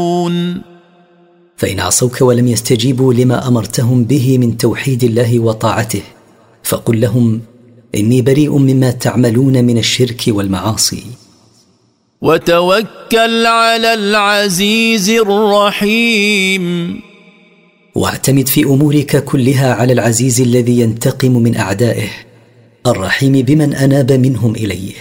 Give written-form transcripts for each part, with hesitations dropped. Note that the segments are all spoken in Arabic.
فإن عصوك ولم يستجيبوا لما أمرتهم به من توحيد الله وطاعته فقل لهم إني بريء مما تعملون من الشرك والمعاصي. وتوكل على العزيز الرحيم. واعتمد في أمورك كلها على العزيز الذي ينتقم من أعدائه الرحيم بمن أناب منهم إليه.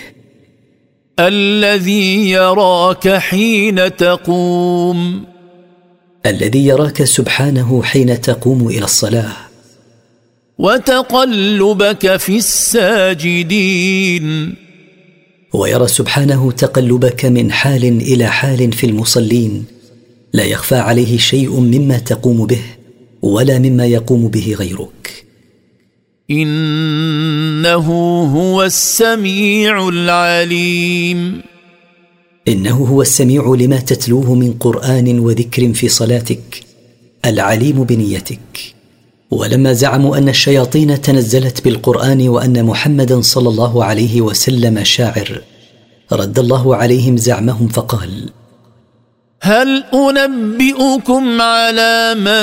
الذي يراك حين تقوم. الذي يراك سبحانه حين تقوم إلى الصلاة. وتقلبك في الساجدين. ويرى سبحانه تقلبك من حال إلى حال في المصلين لا يخفى عليه شيء مما تقوم به ولا مما يقوم به غيرك. إنه هو السميع العليم. إنه هو السميع لما تتلوه من قرآن وذكر في صلاتك العليم بنيتك. ولما زعموا أن الشياطين تنزلت بالقرآن وأن محمدا صلى الله عليه وسلم شاعر رد الله عليهم زعمهم فقال: هل أنبئكم على من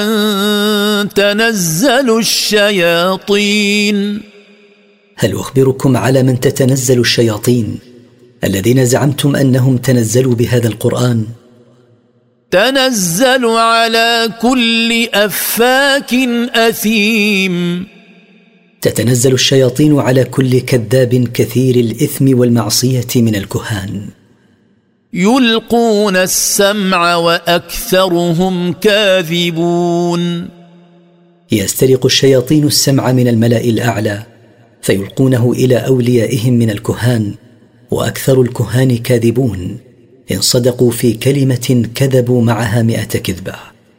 تنزل الشياطين؟ هل أخبركم على من تتنزل الشياطين الذين زعمتم أنهم تنزلوا بهذا القرآن؟ تنزل على كل أفاك أثيم. تتنزل الشياطين على كل كذاب كثير الإثم والمعصية من الكهان. يلقون السمع وأكثرهم كاذبون. يسترق الشياطين السمع من الملأ الأعلى فيلقونه إلى أوليائهم من الكهان وأكثر الكهان كاذبون إن صدقوا في كلمة كذبوا معها 100 كذبة.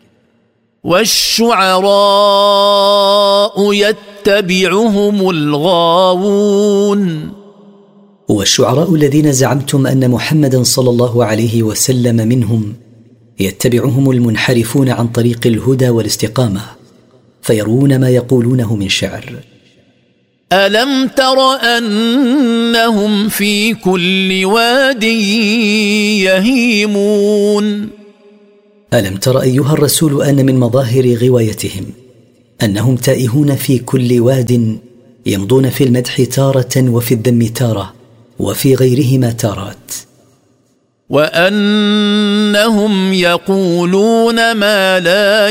والشعراء يتبعهم الغاوون. والشعراء الذين زعمتم أن محمدا صلى الله عليه وسلم منهم يتبعهم المنحرفون عن طريق الهدى والاستقامة فيروون ما يقولونه من شعر. ألم تر أنهم في كل واد يهيمون. ألم تر أيها الرسول أن من مظاهر غوايتهم أنهم تائهون في كل واد يمضون في المدح تارة وفي الذم تارة وفي غيرهما تارات. وأنهم يقولون ما لا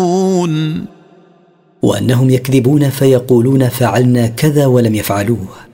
يفعلون. وأنهم يكذبون فيقولون فعلنا كذا ولم يفعلوه.